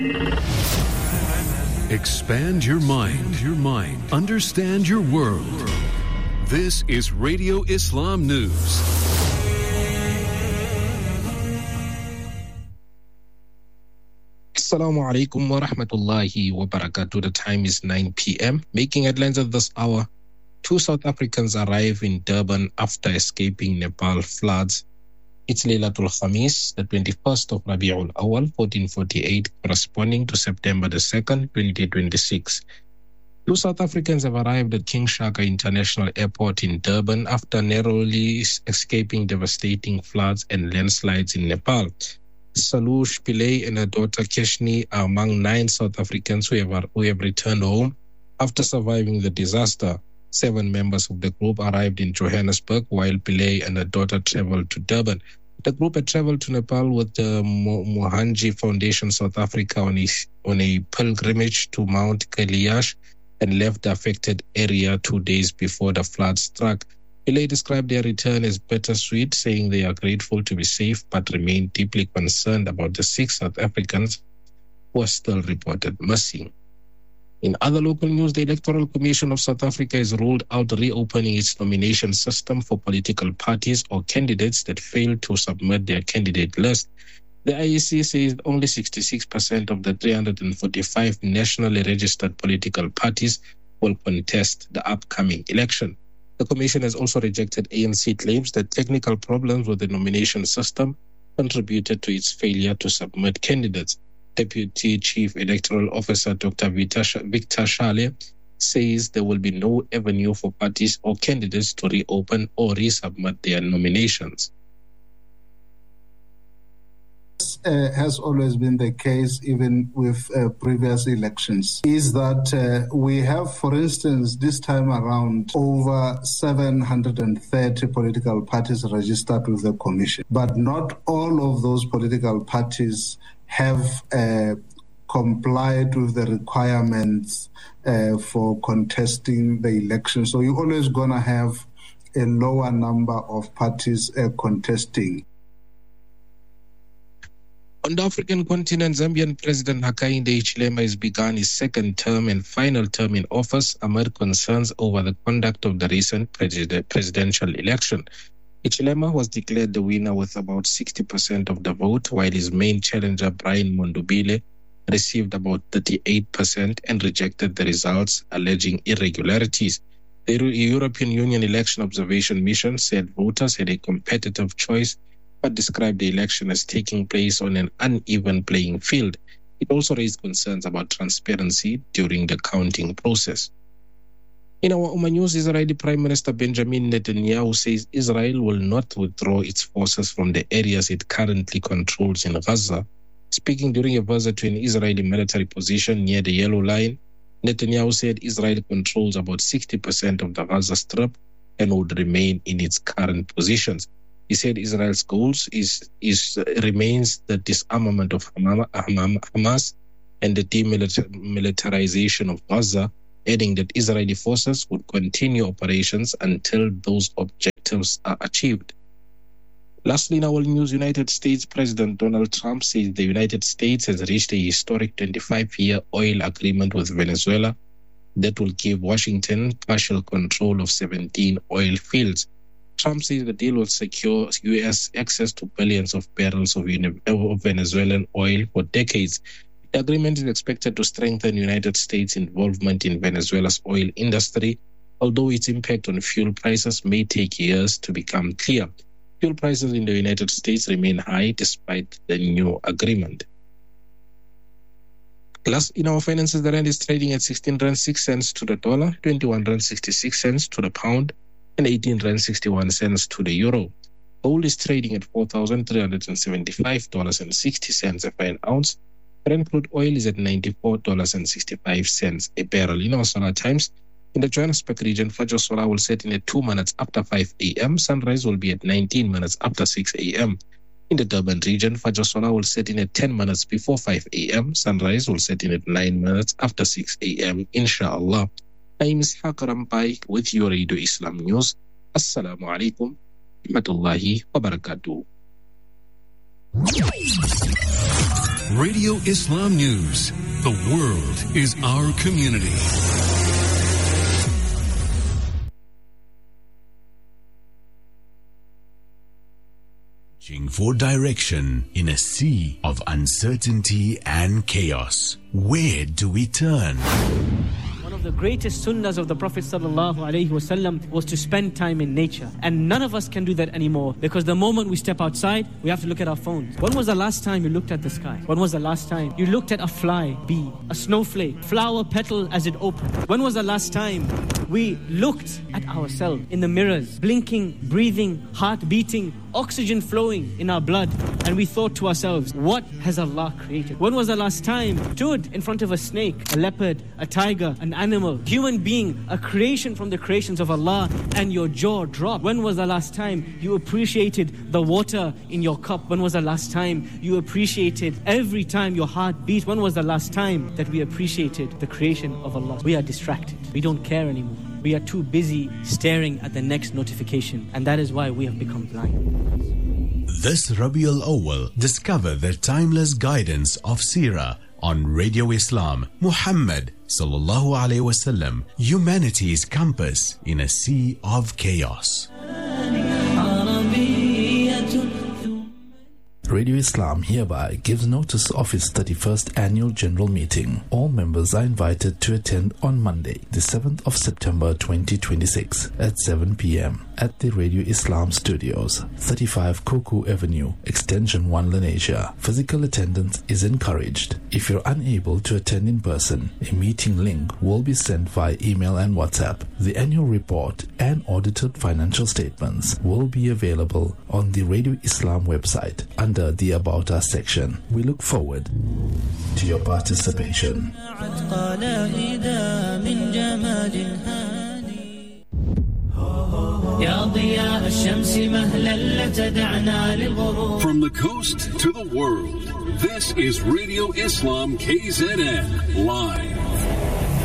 Expand your mind. Understand your world. This is Radio Islam News. Assalamu alaikum wa rahmatullahi wa barakatuh. The time is 9 p.m. Making headlines at this hour. 2 South Africans arrive in Durban after escaping Nepal floods. It's Laylatul Khamis, the 21st of Rabiul Awal, 1448, corresponding to September the 2nd, 2026. 2 South Africans have arrived at King Shaka International Airport in Durban after narrowly escaping devastating floods and landslides in Nepal. Salush Pillay and her daughter Keshni are among 9 South Africans who have returned home after surviving the disaster. 7 members of the group arrived in Johannesburg, while Pillay and her daughter traveled to Durban. The group had traveled to Nepal with the Mohanji Foundation South Africa on a pilgrimage to Mount Kailash and left the affected area 2 days before the flood struck. Pillay described their return as bittersweet, saying they are grateful to be safe but remain deeply concerned about the 6 South Africans who are still reported missing. In other local news, the Electoral Commission of South Africa has ruled out reopening its nomination system for political parties or candidates that failed to submit their candidate list. The IEC says only 66% of the 345 nationally registered political parties will contest the upcoming election. The Commission has also rejected ANC claims that technical problems with the nomination system contributed to its failure to submit candidates. Deputy Chief Electoral Officer Dr. Victor Shale says there will be no avenue for parties or candidates to reopen or resubmit their nominations. Has always been the case, even with previous elections, is that we have, for instance, this time around, over 730 political parties registered with the Commission. But not all of those political parties have complied with the requirements for contesting the election. So you're always going to have a lower number of parties contesting. On the African continent, Zambian President Hakainde Hichilema has begun his second term and final term in office amid concerns over the conduct of the recent presidential election. Hichilema was declared the winner with about 60% of the vote, while his main challenger, Brian Mondobile, received about 38% and rejected the results, alleging irregularities. The European Union Election Observation Mission said voters had a competitive choice, but described the election as taking place on an uneven playing field. It also raised concerns about transparency during the counting process. In our Oman news, Israeli Prime Minister Benjamin Netanyahu says Israel will not withdraw its forces from the areas it currently controls in Gaza. Speaking during a visit to an Israeli military position near the Yellow Line, Netanyahu said Israel controls about 60% of the Gaza Strip and would remain in its current positions. He said Israel's goals remains the disarmament of Hamas and the demilitarization of Gaza, adding that Israeli forces would continue operations until those objectives are achieved. Lastly, in our news, United States President Donald Trump says the United States has reached a historic 25-year oil agreement with Venezuela that will give Washington partial control of 17 oil fields. Trump says the deal will secure U.S. access to billions of barrels of Venezuelan oil for decades. The agreement is expected to strengthen United States' involvement in Venezuela's oil industry, although its impact on fuel prices may take years to become clear. Fuel prices in the United States remain high despite the new agreement. Last, in our finances, the rand is trading at 16 rand 6 cents to the dollar, 21 rand 66 cents to the pound, and 18 rand 61 cents to the euro. Gold is trading at $4,375.60 for an ounce. Brent crude oil is at $94.65 a barrel. In our solar times, in the Johannesburg region, Fajr Solar will set in at 2 minutes after 5 a.m. Sunrise will be at 19 minutes after 6 a.m. In the Durban region, Fajr Solar will set in at 10 minutes before 5 a.m. Sunrise will set in at 9 minutes after 6 a.m. Inshallah. I am Ishaq Rampai with your Radio Islam News. Assalamu alaikum wa rahmatullahi wa barakatuh. Radio Islam News. The world is our community. For direction in a sea of uncertainty and chaos. Where do we turn? One of the greatest sunnahs of the Prophet ﷺ was to spend time in nature. And none of us can do that anymore, because the moment we step outside, we have to look at our phones. When was the last time you looked at the sky? When was the last time you looked at a fly, bee, a snowflake, flower petal as it opened? When was the last time we looked at ourselves in the mirrors, blinking, breathing, heart beating, oxygen flowing in our blood, and we thought to ourselves, what has Allah created? When was the last time you stood in front of a snake, a leopard, a tiger, an animal, human being, a creation from the creations of Allah, and your jaw dropped? When was the last time you appreciated the water in your cup? When was the last time you appreciated every time your heart beat? When was the last time that we appreciated the creation of Allah? We are distracted. We don't care anymore. We are too busy staring at the next notification, and that is why we have become blind. This Rabiul Awwal, discover the timeless guidance of Seerah on Radio Islam. Muhammad sallallahu alaihi wasallam, humanity's compass in a sea of chaos. Radio Islam hereby gives notice of its 31st Annual General Meeting. All members are invited to attend on Monday, the 7th of September 2026 at 7 p.m. at the Radio Islam Studios, 35 Koku Avenue, Extension 1 Lenasia. Physical attendance is encouraged. If you're unable to attend in person, a meeting link will be sent via email and WhatsApp. The annual report and audited financial statements will be available on the Radio Islam website under the About Us section. We look forward to your participation. From the coast to the world, this is Radio Islam KZN, live